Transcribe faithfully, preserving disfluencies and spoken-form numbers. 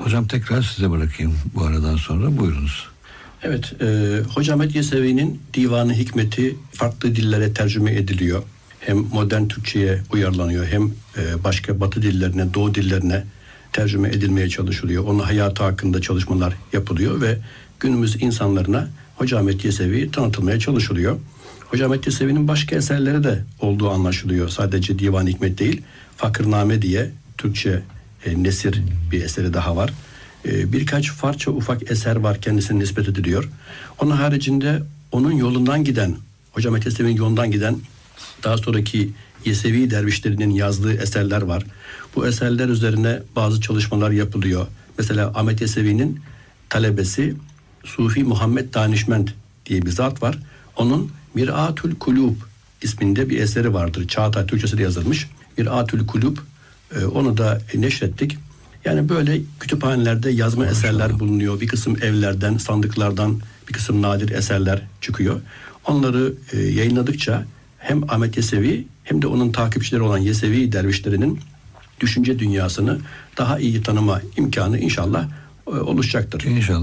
Hocam tekrar size bırakayım bu aradan sonra, buyurunuz. Evet, e, Hoca Ahmet Yesevi'nin Divan-ı Hikmeti farklı dillere tercüme ediliyor. Hem modern Türkçe'ye uyarlanıyor, hem e, başka Batı dillerine, Doğu dillerine tercüme edilmeye çalışılıyor. Onun hayatı hakkında çalışmalar yapılıyor ve günümüz insanlarına Hoca Ahmet Yesevi tanıtılmaya çalışılıyor. Hoca Ahmet Yesevi'nin başka eserleri de olduğu anlaşılıyor. Sadece Divan-ı Hikmet değil, Fakırname diye Türkçe e, nesir bir eseri daha var. E, birkaç farça ufak eser var, kendisine nispet ediliyor. Onun haricinde onun yolundan giden, Hoca Ahmet Yesevi'nin yolundan giden daha sonraki Yesevi dervişlerinin yazdığı eserler var. Bu eserler üzerine bazı çalışmalar yapılıyor. Mesela Ahmet Yesevi'nin talebesi Sufi Muhammed Danişmend diye bir zat var. Onun Mir'atül Kulub isminde bir eseri vardır. Çağatay Türkçesi de yazılmış. Mir'atül Kulub, e, onu da neşrettik. Yani böyle kütüphanelerde yazma Maşallah. eserler bulunuyor. Bir kısım evlerden, sandıklardan bir kısım nadir eserler çıkıyor. Onları e, yayınladıkça hem Ahmet Yesevi hem de onun takipçileri olan Yesevi dervişlerinin düşünce dünyasını daha iyi tanıma imkanı inşallah e, oluşacaktır. İnşallah.